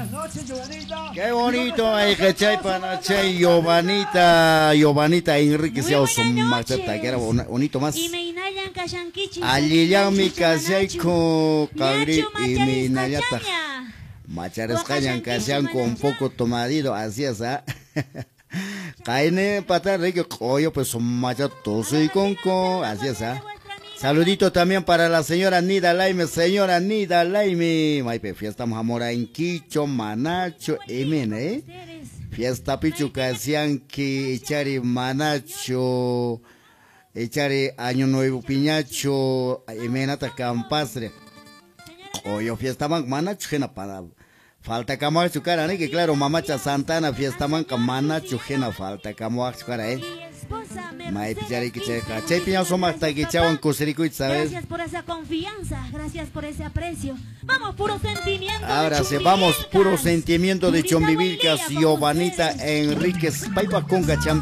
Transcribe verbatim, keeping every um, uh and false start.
Buenas noches, Giovanita. Qué bonito, ay, cachay, panachay, Giovanita, Giovanita Enrique Seao Sumachata, que era bonito más. Y me inayan kashankichi. Alillan mi casay con Cabri y mi Nayata. Machares Machares cañan casean con poco tomadito, así es, ¿ah? Caine pata rico, coyo, pues son machatos y con con, así es, ¿ah? Saludito también para la señora Nida Laime, señora Nida Laime. Maipe, fiesta Majamora en Quicho, Manacho, Emen, ¿eh? Fiesta Pichuca, hacían que echare Manacho, echare Año Nuevo Piñacho, Emenata Campastre. Oye, fiesta man, Manacho, gena para. Falta camo su cara, ¿eh? Que claro, Mamacha Santana, fiesta man, Manacho, gena, falta camo su cara, ¿eh? Mai pichari que che cachay piña soma hasta que chawan coserico, ¿sabes? Gracias por esa confianza, gracias por ese aprecio. Vamos, puro sentimiento. Ahora se vamos, puro sentimiento de Chombivilcas, Giovanita Enríquez, Paipa Conga Chambi.